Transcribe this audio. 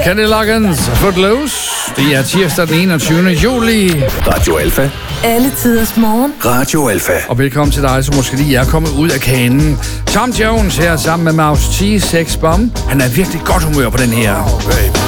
Kenny Loggins, Footloose. Det er tirsdag den 21. juli. Radio Alfa. Alle tiders morgen. Radio Alfa. Og velkommen til dig, som måske lige er kommet ud af kanen. Tom Jones her sammen med Mouse T, Sex Bomb. Han er virkelig godt humør på den her.